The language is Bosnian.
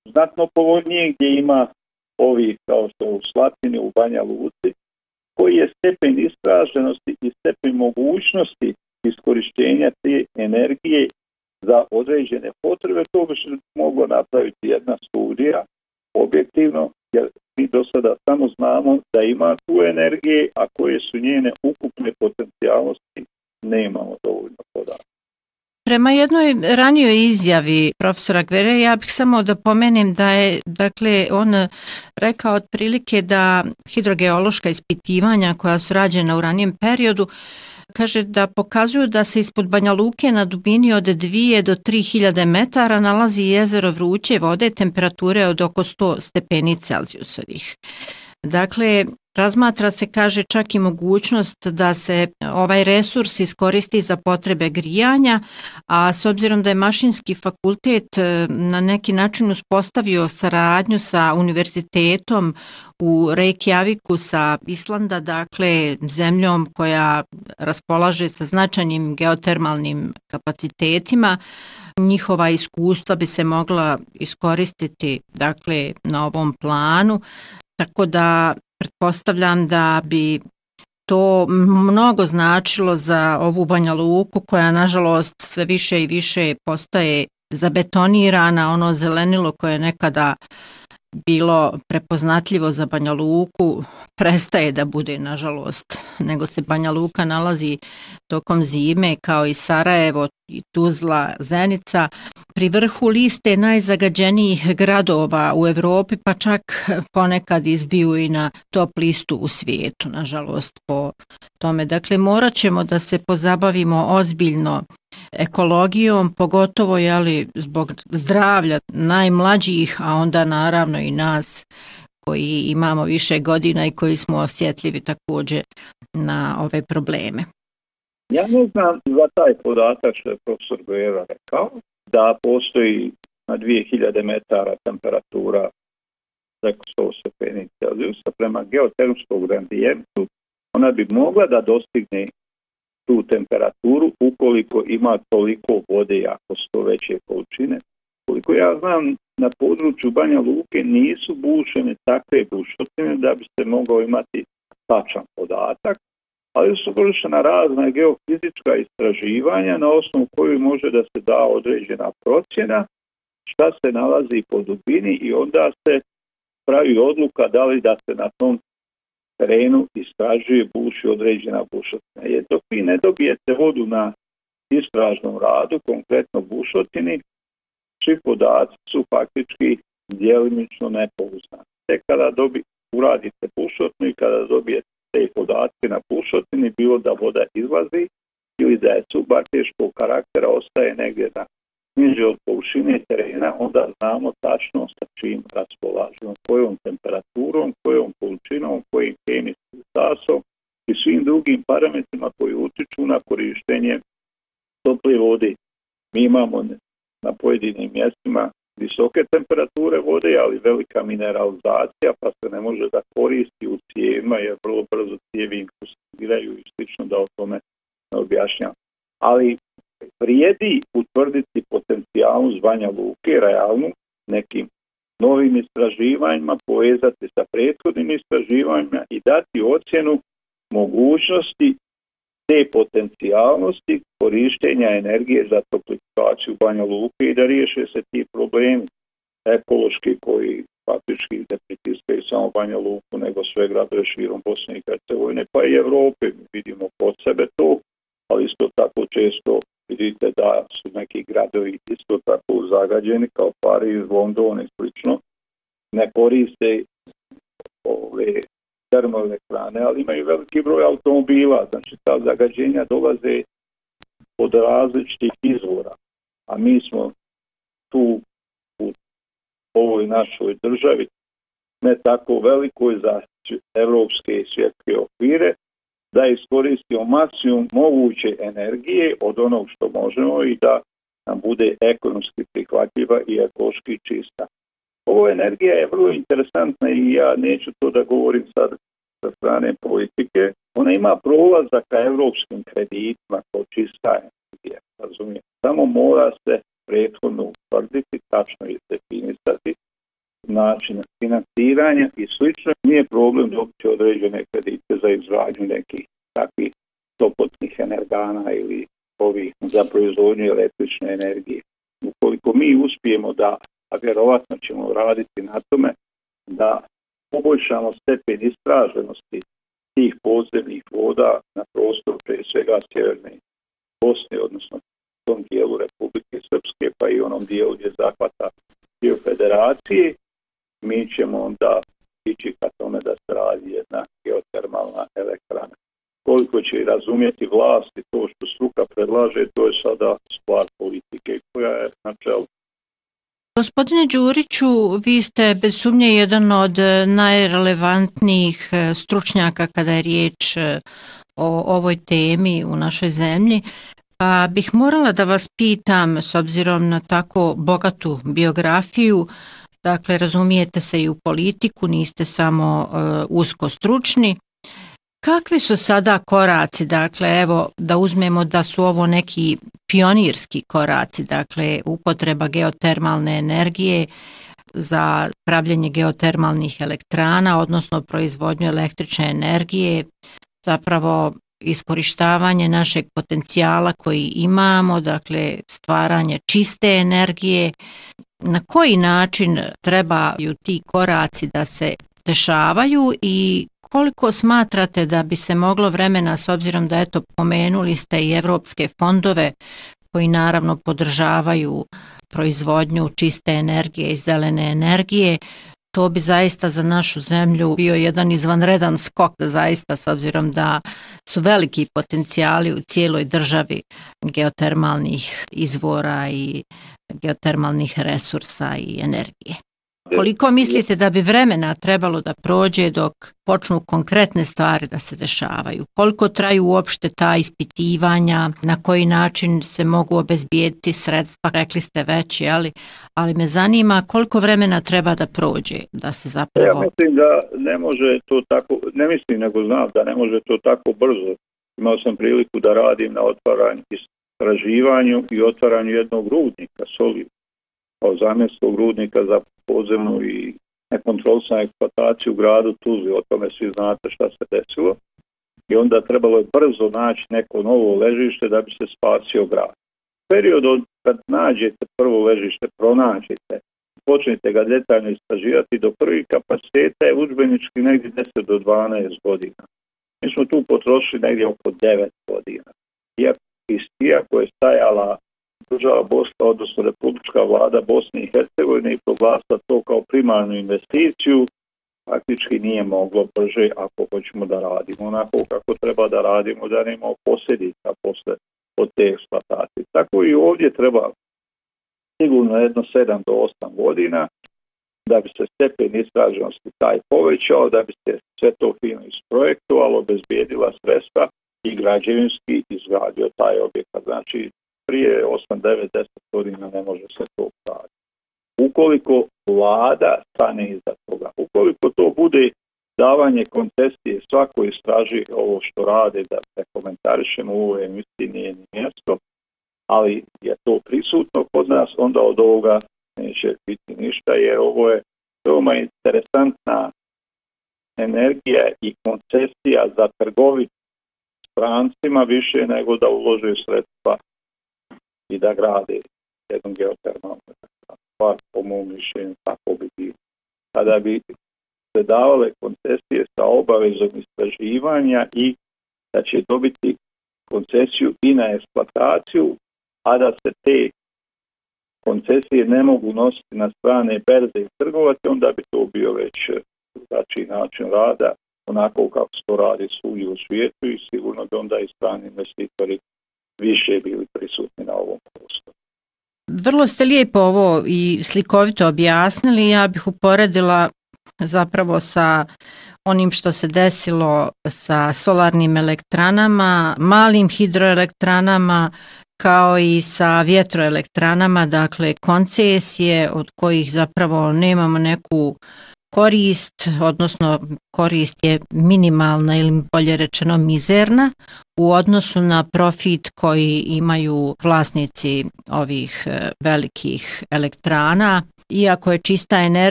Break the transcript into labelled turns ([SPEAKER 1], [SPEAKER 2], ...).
[SPEAKER 1] znatno povoljnije, gdje ima ovih kao što u Slatini, u Banja Luci, koji je stepen istraženosti i stepen mogućnosti iskorištenja te energije za određene potrebe. To bi se moglo napraviti jedna studija objektivno, jer mi do sada samo znamo da ima tu energije, a koje su njene ukupne potencijalnosti, nemamo dovoljno podataka.
[SPEAKER 2] Prema jednoj ranijoj izjavi profesora Gvere, ja bih samo da pomenem da je, dakle, on rekao otprilike da hidrogeološka ispitivanja koja su rađena u ranijem periodu, kaže da pokazuju da se ispod Banja Luke na dubini od 2 do 3.000 metara nalazi jezero vruće vode temperature od oko 100 stepeni Celzijusovih. Dakle, razmatra se, kaže, čak i mogućnost da se ovaj resurs iskoristi za potrebe grijanja, a s obzirom da je Mašinski fakultet na neki način uspostavio saradnju sa univerzitetom u Reykjaviku sa Islanda, dakle zemljom koja raspolaže sa značajnim geotermalnim kapacitetima, njihova iskustva bi se mogla iskoristiti, dakle, na ovom planu, tako da pretpostavljam da bi to mnogo značilo za ovu Banja Luku, koja nažalost sve više i više postaje zabetonirana. Ono zelenilo koje je nekada bilo prepoznatljivo za Banja Luku prestaje da bude, nažalost, nego se Banja Luka nalazi tokom zime kao i Sarajevo i Tuzla, Zenica pri vrhu liste najzagađenijih gradova u Evropi, pa čak ponekad izbiju i na top listu u svijetu, nažalost, po tome. Dakle, morat ćemo da se pozabavimo ozbiljno ekologijom, pogotovo zbog zdravlja najmlađih, a onda naravno i nas koji imamo više godina i koji smo osjetljivi također na ove probleme.
[SPEAKER 1] Ja ne znam za taj podatak što je profesor Guerra rekao, da postoji na 2000 metara temperatura preko 100 stepeni Celzijusa. Prema geotermskom gradijentu ona bi mogla da dostigne tu temperaturu ukoliko ima toliko vode, jako sto veće količine. Koliko ja znam, na području Banja Luke nisu bušene takve bušotine da bi se mogao imati tačan podatak, ali su vršena razna geofizička istraživanja na osnovu koju može da se da određena procjena šta se nalazi po dubini i onda se pravi odluka da li da se na tom terenu istražuje, buši određena bušotina. Jer dok vi ne dobijete vodu na istražnom radu, konkretno bušotini, svi podaci su faktički djelimično nepouzdani. Tek kada uradite bušotinu i kada dobijete te podatke na bušotini, bilo da voda izlazi ili da je subarteškog karaktera, ostaje negdje na niže od površine terena, onda znamo tačno sa čim raspolažemo, kojom temperaturom, kojom količinom, kojim hemijskim sastavom i svim drugim parametrima koji utiču na korištenje tople vode. Mi imamo na pojedinim mjestima visoke temperature vode, ali velika mineralizacija, pa se ne može da koristi u cijevima, jer vrlo brzo cijevi inkrustiviraju i slično, da o tome ne objašnjam. Ali vrijedi utvrditi potencijalnost Banja Luke, realnu, nekim novim istraživanjima, povezati sa prethodnim istraživanjima i dati ocjenu mogućnosti te potencijalnosti korištenja energije za toplifikaciju Banja Luke i da riješe se ti problemi ekološki koji faktički ne pritiskaju samo Banja Luku, nego sve gradove širom Bosne i Hercegovine, pa i Evrope. Mi vidimo kod sebe to, ali isto tako često vidite da su neki gradovi isto tako zagađeni kao Pariz, London i slično. Ne koriste ove termoelektrane, ali imaju veliki broj automobila. Znači ta zagađenja dolaze od različitih izvora. A mi smo tu u ovoj našoj državi ne tako velikoj za evropske i svjetske okvire, da iskoristimo maksimum moguće energije od onog što možemo i da nam bude ekonomski prihvatljiva i ekološki čista. Ovo energija je vrlo interesantna i ja neću to da govorim sad sa strane politike. Ona ima prolazak ka evropskim kreditima kao čista energija, razumijem. Samo mora se prethodno utvrditi, tačno je definisati načina financiranja i slično. Nije problem dobiti određene kredite za izgradnju nekih takvih toplotnih energana ili ovih za proizvodnju električne energije. Ukoliko mi uspijemo da, a vjerovatno ćemo raditi na tome, da poboljšamo stepen istraženosti tih podzemnih voda na prostoru prije svega sjeverne Bosne, odnosno tom dijelu Republike Srpske, pa i onom dijelu gdje zahvata dio federacije, mi ćemo onda ići ka tome da se radi jedna geotermalna elektrana. Koliko će razumjeti vlasti to što struka predlaže, to je sada stvar politike koja je na čelu.
[SPEAKER 2] Gospodine Đuriću, vi ste bez sumnje jedan od najrelevantnijih stručnjaka kada je riječ o ovoj temi u našoj zemlji, pa bih morala da vas pitam, s obzirom na tako bogatu biografiju, dakle razumijete se i u politiku, niste samo usko stručni. Kakvi su sada koraci, dakle evo da uzmemo da su ovo neki pionirski koraci, dakle upotreba geotermalne energije za pravljenje geotermalnih elektrana, odnosno proizvodnju električne energije, zapravo iskorištavanje našeg potencijala koji imamo, dakle stvaranje čiste energije. Na koji način trebaju ti koraci da se dešavaju i koliko smatrate da bi se moglo vremena, s obzirom da eto pomenuli ste i evropske fondove koji naravno podržavaju proizvodnju čiste energije i zelene energije, to bi zaista za našu zemlju bio jedan izvanredan skok, zaista, s obzirom da su veliki potencijali u cijeloj državi geotermalnih izvora i geotermalnih resursa i energije. Koliko mislite da bi vremena trebalo da prođe dok počnu konkretne stvari da se dešavaju? Koliko traju uopšte ta ispitivanja, na koji način se mogu obezbijediti sredstva, rekli ste već, ali me zanima koliko vremena treba da prođe da se zapravo...
[SPEAKER 1] Ja mislim da ne može to tako, ne mislim nego znam da ne može to tako brzo. Imao sam priliku da radim na otvaranju, istraživanju i otvaranju jednog rudnika, Soliju, kao zamjenskog rudnika za podzemnu i nekontrolisanu eksploataciju u gradu Tuzli. O tome svi znate šta se desilo. I onda trebalo je brzo naći neko novo ležište da bi se spasio grad. Period od kad nađete prvo ležište, pronađete, počnete ga detaljno istraživati do prvih kapaciteta je udžbenički negdje 10 do 12 godina. Mi smo tu potrošili negdje oko 9 godina. Iako je stajala država Bosna, odnosno republička vlada Bosne i Hercegovine i proglasila to kao primarnu investiciju, praktički nije moglo brže ako hoćemo da radimo onako kako treba da radimo, da nemamo posljedica posle od te eksploatacije. Tako i ovdje treba sigurno jedno 7 do 8 godina da bi se stepen istraženosti taj povećao, da bi se sve to fino isprojektovalo, obezbijedila sredstva i građevinski izgradio taj objekat. Znači, prije 8, 9, 10 godina ne može se to raditi. Ukoliko vlada stane iza toga, ukoliko to bude davanje koncesije, svako istraži ovo što rade, da se komentarišemo u ovoj emisiji, nije ni mjesto, ali je to prisutno kod nas, onda od ovoga neće biti ništa, jer ovo je veoma interesantna energija i koncesija za trgovinu strancima više nego da ulože sredstva i da grade jednom geotermalnu elektranu. Po mom mišljenju tako bi bilo. Kada bi se davale koncesije sa obavezom istraživanja i da će dobiti koncesiju i na eksploataciju, a da se te koncesije ne mogu nositi na strane berze i trgovati, onda bi to bio već drugačiji način rada, onako kako se to radi svugdje u svijetu i sigurno bi onda i strani investitori više bili prisutni na ovom prostoru.
[SPEAKER 2] Vrlo ste lijepo ovo i slikovito objasnili. Ja bih uporedila zapravo sa onim što se desilo sa solarnim elektranama, malim hidroelektranama, kao i sa vjetroelektranama, dakle koncesije od kojih zapravo nemamo neku korist, odnosno korist je minimalna ili bolje rečeno mizerna u odnosu na profit koji imaju vlasnici ovih velikih elektrana. Iako je čista energija